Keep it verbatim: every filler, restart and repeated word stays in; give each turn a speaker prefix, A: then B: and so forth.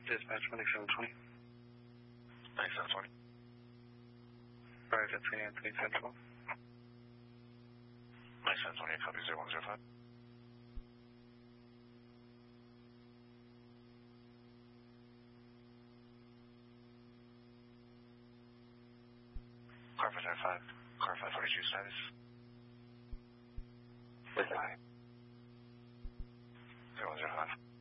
A: Dispatch ninety-seven twenty.
B: ninety-seven twenty.
A: Right, that's Anthony Central.
B: ninety-seven twenty, copy zero one zero five. Car five nine five, car five forty-two status.
A: What's that?
B: zero one zero five.